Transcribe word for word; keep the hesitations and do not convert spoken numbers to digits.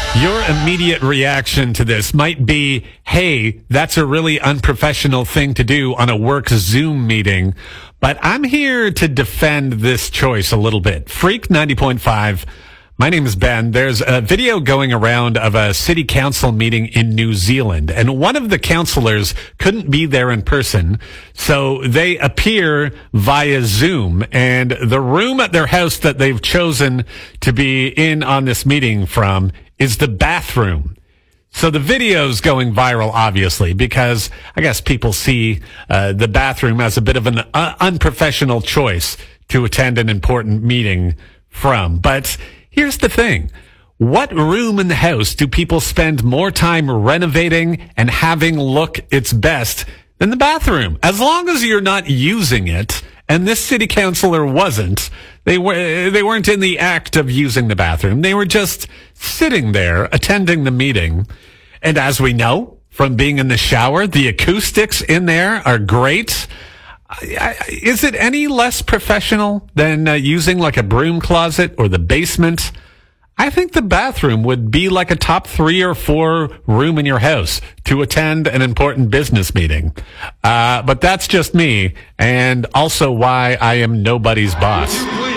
Your immediate reaction to this might be, hey, that's a really unprofessional thing to do on a work Zoom meeting. But I'm here to defend this choice a little bit. Freak ninety point five. My name is Ben. There's a video going around of a city council meeting in New Zealand, and one of the councillors couldn't be there in person, so they appear via Zoom, and the room at their house that they've chosen to be in on this meeting from is the bathroom. So the video's going viral, obviously, because I guess people see uh, the bathroom as a bit of an uh, unprofessional choice to attend an important meeting from. But here's the thing. What room in the house do people spend more time renovating and having look its best than the bathroom? As long as you're not using it, and this city councilor wasn't, they were they weren't in the act of using the bathroom. They were just sitting there attending the meeting. And as we know from being in the shower, the acoustics in there are great. Is it any less professional than uh, using like a broom closet or the basement? I think the bathroom would be like a top three or four room in your house to attend an important business meeting. Uh, but that's just me, and also why I am nobody's boss.